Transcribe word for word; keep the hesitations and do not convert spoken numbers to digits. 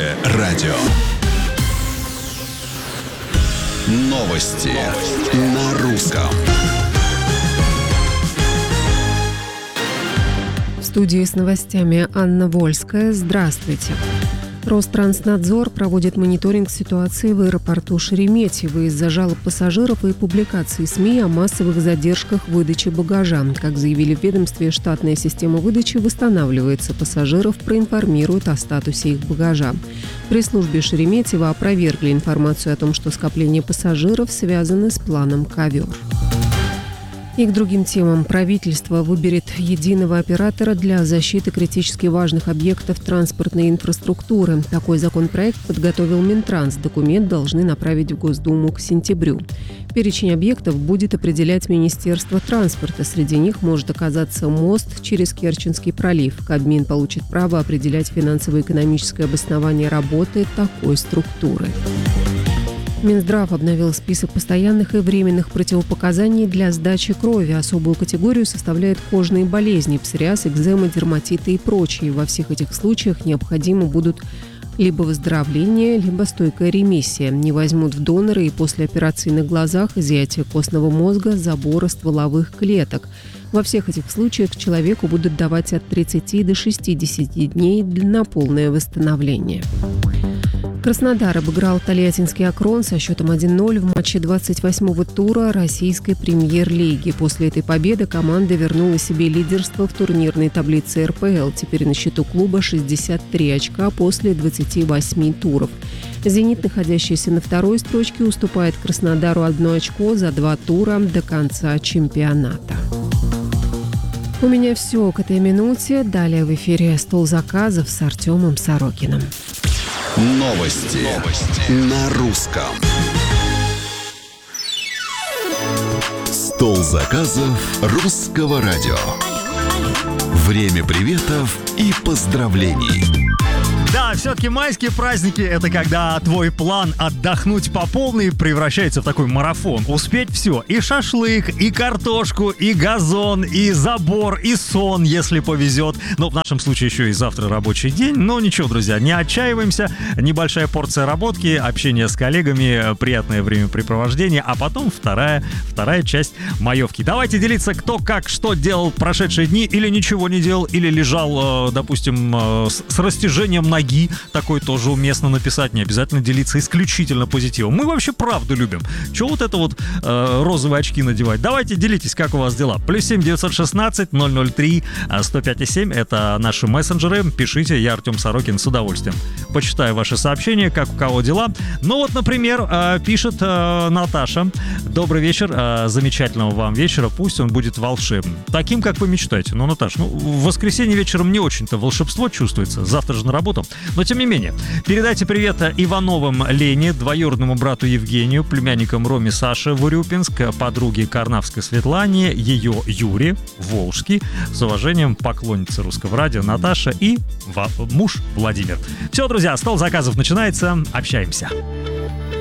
Русское радио. Новости, Новости. на русском. В студии с новостями Анна Вольская. Здравствуйте. Ространснадзор проводит мониторинг ситуации в аэропорту Шереметьево из-за жалоб пассажиров и публикаций СМИ о массовых задержках выдачи багажа. Как заявили в ведомстве, штатная система выдачи восстанавливается. Пассажиров проинформируют о статусе их багажа. В пресс-службе Шереметьево опровергли информацию о том, что скопление пассажиров связано с планом «Ковер». И к другим темам. Правительство выберет единого оператора для защиты критически важных объектов транспортной инфраструктуры. Такой законопроект подготовил Минтранс. Документ должны направить в Госдуму к сентябрю. Перечень объектов будет определять Министерство транспорта. Среди них может оказаться мост через Керченский пролив. Кабмин получит право определять финансово-экономическое обоснование работы такой структуры. Минздрав обновил список постоянных и временных противопоказаний для сдачи крови. Особую категорию составляют кожные болезни, псориаз, экзема, дерматиты и прочие. Во всех этих случаях необходимы будут либо выздоровление, либо стойкая ремиссия. Не возьмут в доноры и после операции на глазах, изъятия костного мозга, забора стволовых клеток. Во всех этих случаях человеку будут давать от тридцати до шестидесяти дней на полное восстановление. Краснодар обыграл Тольяттинский «Акрон» со счетом один ноль в матче двадцать восьмого тура российской премьер-лиги. После этой победы команда вернула себе лидерство в турнирной таблице эр пэ эл. Теперь на счету клуба шестьдесят три очка после двадцати восьми туров. «Зенит», находящийся на второй строчке, уступает Краснодару одно очко за два тура до конца чемпионата. У меня все к этой минуте. Далее в эфире «Стол заказов» с Артемом Сорокиным. Новости, Новости. на русском. Стол заказов Русского радио. Время приветов и поздравлений. Да, все-таки майские праздники — это когда твой план отдохнуть по полной превращается в такой марафон. Успеть все. И шашлык, и картошку, и газон, и забор, и сон, если повезет. Но в нашем случае еще и завтра рабочий день. Но ничего, друзья, не отчаиваемся. Небольшая порция работки, общение с коллегами, приятное времяпрепровождение, а потом вторая, вторая часть маевки. Давайте делиться, кто как что делал в прошедшие дни, или ничего не делал, или лежал, допустим, с растяжением ноги. Такой тоже уместно написать, не обязательно делиться исключительно позитивом. Мы вообще правду любим. Чего вот это вот э, розовые очки надевать? Давайте делитесь, как у вас дела. Плюс семь девятьсот шестнадцать ноль ноль три сто пять и семь. Это наши мессенджеры. Пишите, я Артем Сорокин, с удовольствием почитаю ваши сообщения, как у кого дела. Ну вот, например, э, пишет э, Наташа. Добрый вечер, э, замечательного вам вечера. Пусть он будет волшебным. Таким, как вы мечтаете. Ну, Наташа, ну, в воскресенье вечером не очень-то волшебство чувствуется. Завтра же на работу. Но тем не менее, передайте привет Ивановым Лене, двоюродному брату Евгению, племянникам Роме Саше в Урюпинск, подруге Карнавской Светлане, ее Юре Волжский. С уважением, поклонница Русского радио Наташа и муж Владимир. Все, друзья, стол заказов начинается. Общаемся.